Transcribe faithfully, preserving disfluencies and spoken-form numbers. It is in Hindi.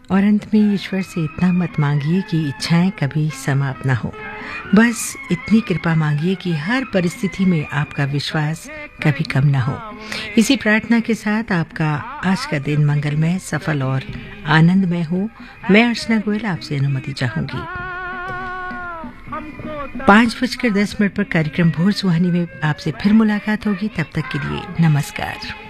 और अंत में ईश्वर से इतना मत मांगिए कि इच्छाएं कभी समाप्त ना हो। बस इतनी कृपा मांगिए कि हर परिस्थिति में आपका विश्वास कभी कम ना हो। इसी प्रार्थना के साथ आपका आज का दिन मंगलमय, सफल और आनंदमय हो। मैं अर्चना गोयल आपसे अनुमति चाहूंगी। पांच बजकर दस मिनट पर कार्यक्रम भोर सुहानी में आपसे फिर मुलाकात होगी। तब तक के लिए नमस्कार।